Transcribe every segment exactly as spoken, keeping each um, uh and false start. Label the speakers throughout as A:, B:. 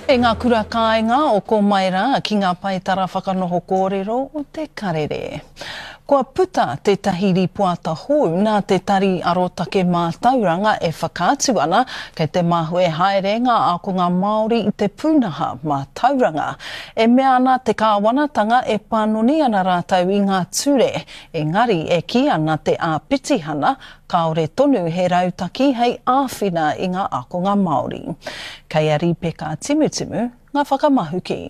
A: E ngā kura kāinga o ko Maira ki ngā paitara whakanoho kōrero o te karere. Kua puta te tahiri puata hou nā te tari arotake mātauranga e whakaatu ana kei te mahue haerenga akonga Māori i te pūnaha mātauranga. E mea ana te kāwanatanga e pānoni ana rātau i ngā ture, engari e ki ana te āpitihana, kaore tonu he rautaki hei āwhina i ngā akonga Māori. Kei ari peka timutimu, ngā whakamahuki.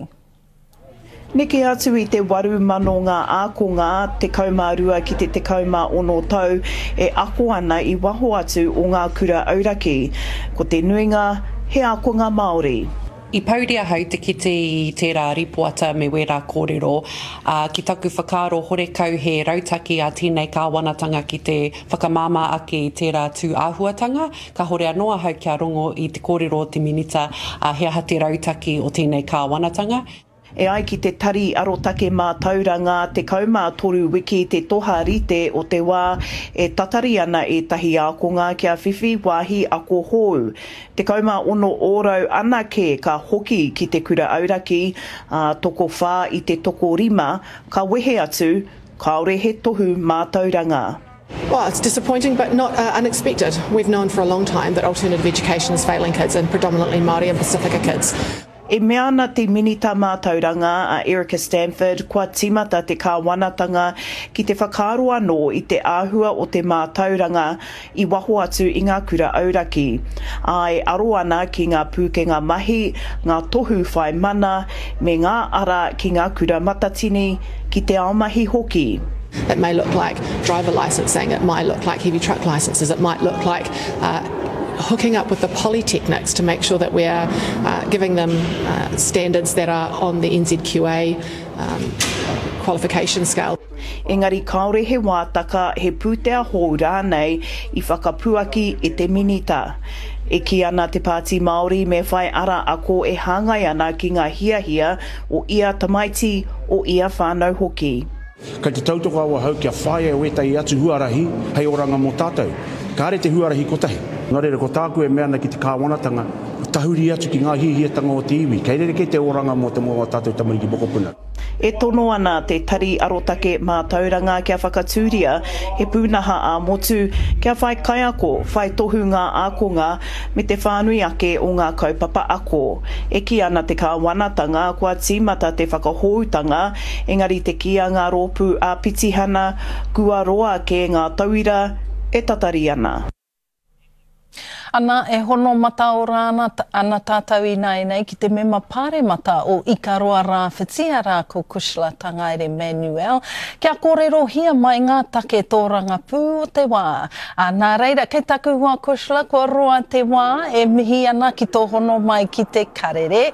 B: Neke atu i te waru mano ngā ākonga, te kaumārua ki te te kaumaono tau, e ako ana i waho atu o ngā kura auraki, ko te nuinga he akonga Māori.
C: I pauria hau te kite i tērā ripoata me wera kōrero, uh, ki taku whakaro horekau he rautaki a tēnei kāwanatanga ki te whakamāma ake i tērā tū āhuatanga, ka hore anoa hau kia rongo i te kōrero o te minita, uh, he aha te rautaki o tēnei kāwanatanga.
B: E ai ki te tari arotake mātauranga, te kaumā toru wiki te toha rite o te wā, e tatari ana e tahi ākonga kia whiwhi wāhi ako hou. Te kaumā ono ōrau anake ka hoki ki te kura auraki, uh, toko whā i te toko rima, ka wehe atu, kaore he tohu mātauranga.
D: Well, it's disappointing but not uh, unexpected. We've known for a long time that alternative education is failing kids, and predominantly Māori and Pasifika kids.
B: E mea ana te minita mātauranga a Erica Stanford, kua timata te kāwanatanga ki te whakaro anō i te āhua o te mātauranga i waho atu i ngā kura auraki. Ai aro ana ki ngā pūkenga mahi, ngā tohu whai mana, me ngā ara ki ngā kura matatini ki te aomahi hoki.
D: It may look like driver licensing, it might look like heavy truck licenses, it might look like uh, hooking up with the polytechnics to make sure that we are uh, giving them uh, standards that are on the N Z Q A um, qualification scale.
B: Engari kaore he wātaka he pūtea hou rānei i whakapuaki e te minita. E ki ana te Pāti Māori me whai ara ako e hāngai ana ki ngā hiahia o ia tamaiti o ia whānau hoki.
E: Kei te tautoko awa hau kia whae e weta i atu huarahi hei oranga mō tātou. Ka are te huarahi kotahi. Nā reira ko tāku e mea na ki te kāwanatanga, tahuri atu ki ngā hihiatanga o te iwi. Kei reira ke te oranga mō te mō tātou tamariki mokopuna.
B: E tono ana te tari arotake mātauranga kia whakatūria he pūnaha a motu kia whai kai ako, whai tohu ngā ākonga me te whānui ake o ngā kaupapa ako. E ki ana te kāwanatanga kua tīmata te whakahoutanga, engari te kia ngā rōpū a pitihana, kua roa ke ngā tauira e tatari ana.
A: Ana e hono mata o rāna ana tātou i nei nei ki te mema pāre mata o ikaroa rā whitia rā ko Kushla Tangaire Manuel. Kia kōrero hia mai ngā take tōranga pū o te wā. A nā reira kei taku hua Kushla kua roa te wā e mihi ana ki tō hono mai ki te karere.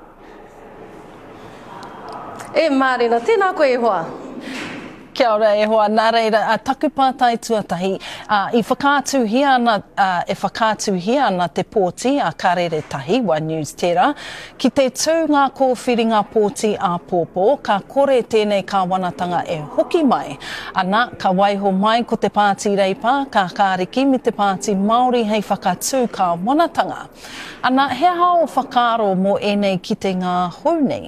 F: E mārena, tēnā koe e hoa.
A: Kia ora e hoa, nā reira, a taku pātai tuatahi, uh, i whakātu hia ana, uh, e whakātu hia ana te pōti a Karere Tahi, One News tērā, ki te tū ngā kōwhiringa pōti a pōpō, ka kore tēnei kāwanatanga e hoki mai. Ana, ka waiho mai ko te Pāti Reipa, ka kāriki me te Pāti Māori hei whakatū kāwanatanga. Ana, he hao whakaro mō enei ki te ngā hou nei?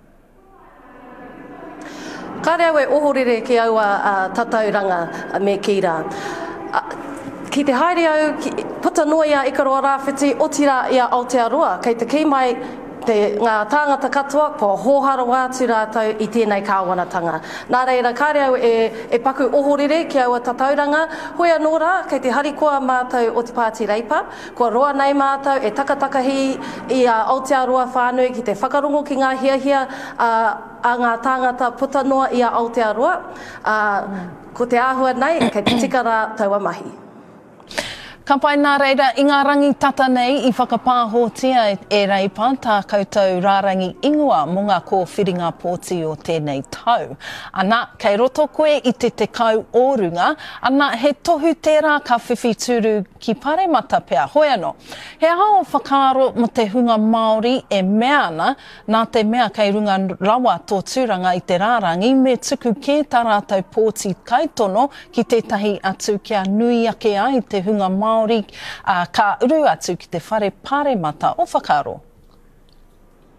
F: Kāre au e ohorere ki aua uh, tatauranga me ki rā. Uh, ki te haere au, ki, puta noa ia ikaroa rāwhiti, o tira ia Aotearoa, kei te kei mai te ngā tāngata katoa, po hōharo atu rātou i tēnei kāwanatanga. Nā reira, kāre au e, e paku ohorere ki aua tatauranga, hoi anō rā, kei te harikoa mātou o te Pāti Reipa, kua roa nei mātou e takatakahi i a Aotearoa whānui ki te whakarongo ki ngā hiahia uh, a ngā tāngata puta noa i a Aotearoa. Uh, ko te āhua nei, kei te tika rā taua mahi.
A: Ka pai nā reira, i ngā rangi tata nei i whakapāhotia e Reipa tā koutou rārangi ingoa mō ngā kōwhiringa pōti o tēnei tau. Ana, kei roto koe i te te kau ōrunga, ana he tohu tērā ka whiwhi turu ki Paremata pea, hoi anō. He hao whakaro mo te hunga Māori e mea ana, nā te mea kei runga rawa tō tūranga i te rārangi, me tuku kē tā rātou pōti kaitono ki tētahi atu kia nui ake ai te hunga Māori Māori uh, ka uru atu ki te whare Paremata o whakaro.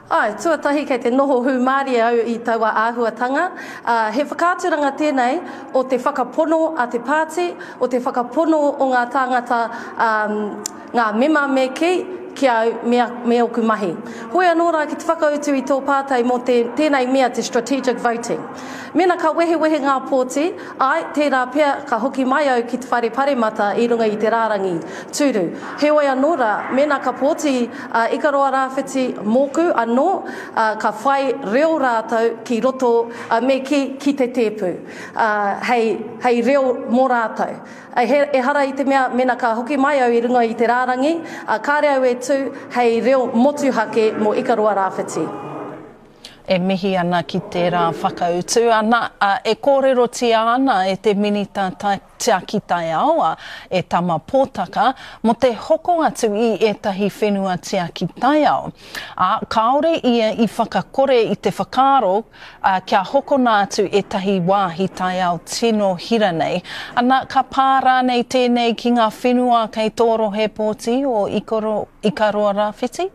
F: Ai, tuatahi kei te noho humari au i taua āhuatanga. Uh, he whakāturanga tēnei o te whakapono a te pāti, o te whakapono o ngā tāngata um, ngā mema me ki, ki au mea, mea oku mahi. Hoi anō rā ki te whakautu i tō pātai mō te, tēnei mea te strategic voting. Mena ka wehe wehe ngā pōti, ai, tērā pia ka hoki mai au ki te whare paremata i runga i te rārangi tūru. He oi anō rā, mena ka pōti uh, ikaroa rāwhiti mōku anō, uh, ka whai reo rātau ki roto uh, me ki, ki te tēpu. Uh, hei, hei reo mō rātau. Uh, he, e hara i te mea, mena ka hoki mai au i runga i te rārangi, uh, kāre au e tū, hei reo motuhake mō ikaroa rāwhiti.
A: E mihi ana ki tērā whakautu ana, uh, e kōrero tia ana e te minita tia ki tai aua e tama pōtaka mo te hoko atu i etahi whenua tia ki tai au. A kaore ia i whakakore i te whakaro uh, kia hoko nā atu etahi wāhi tai au tino hira nei. Ana ka pārā nei tēnei ki ngā whenua kei tōro he pōti o ikaro, ikaroa rāwhiti?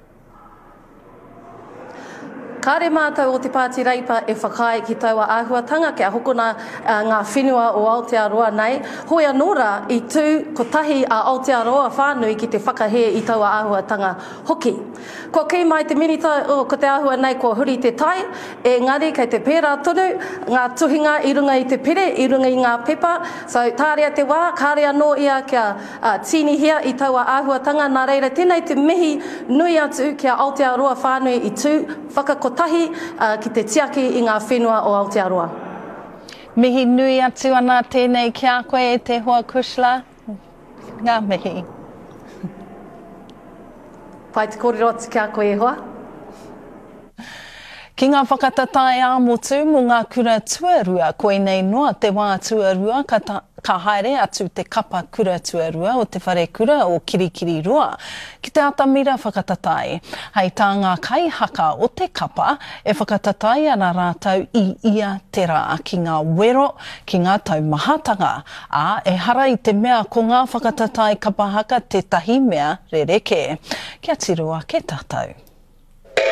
F: Kāre mātou o te Pāti Reipa e whakai ki taua āhuatanga kia hokona uh, ngā whenua o Aotearoa nei. Hoi anō rā i tū ko tahi a Aotearoa whānui ki te whakahe i taua āhuatanga hoki. Ko kei mai te minita o ko te āhua nei ko huri te tai, e ngari kei te pērā tonu, ngā tuhinga i runga i te pere, i runga i ngā pepa. So tārea te wā, kāre anō ia kia uh, tīnihia i taua āhuatanga, nā reira tēnei te mihi nui atu kia Aotearoa whānui i tū whakakotahi uh, ki te tiaki i ngā whenua o Aotearoa.
A: Mihi nui atu ana tēnei ki a koe e te hoa kushla. Ngā mihi.
F: Pai te kōrero atu ki a koe e hoa.
A: Ki ngā whakatatai ā-motu mo ngā kura tuarua, koe nei noa te wā tuarua ka, ta, ka haere atu te kapa kura tuarua o te whare kura o Kirikiri Roa. Ki te atamira whakatatai, hei tā ngā kaihaka o te kapa e whakatatai ana rātau i ia te rā ki ngā wero, ki ngā taumahatanga. A e hara i te mea ko ngā whakatatai kapahaka te tahi mea rereke. Kia tiroa ke tātou.